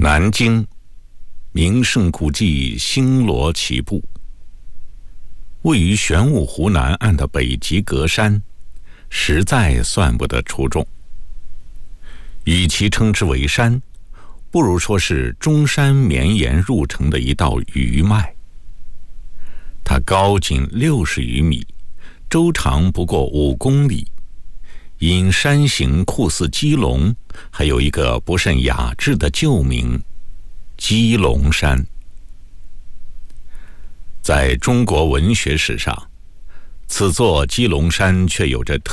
南京名胜古迹星罗棋布，位于玄武湖南岸的北极阁山，实在算不得出众。与其称之为山，不如说是中山绵延入城的一道余脉。它高仅60余米，周长不过5公里，因山形酷似鸡笼，还有一个不甚雅致的旧名——鸡笼山。在中国文学史上，此座鸡笼山却有着